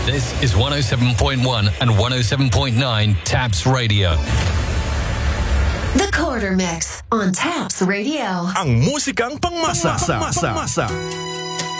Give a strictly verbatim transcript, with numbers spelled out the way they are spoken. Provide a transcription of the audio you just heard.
This is one oh seven point one and one oh seven point nine Taps Radio. The Quarter Mix on Taps Radio. Ang musikang pangmasa. Pangmasa. Pangmasa.